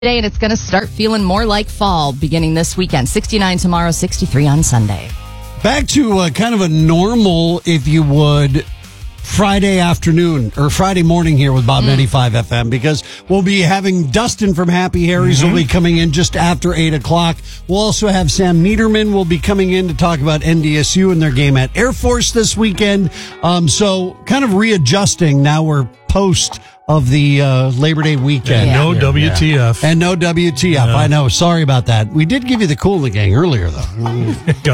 today, and it's going to start feeling more like fall beginning this weekend. 69 tomorrow, 63 on Sunday. Back to kind of a normal, if you would, Friday afternoon or Friday morning here with Bob 95 FM, because we'll be having Dustin from Happy Harry's will be coming in just after 8 o'clock. We'll also have Sam Niederman will be coming in to talk about NDSU and their game at Air Force this weekend. So kind of readjusting. Now we're post of the Labor Day weekend. And no WTF. And no WTF. I know. Sorry about that. We did give you the Cool in the Gang earlier, though.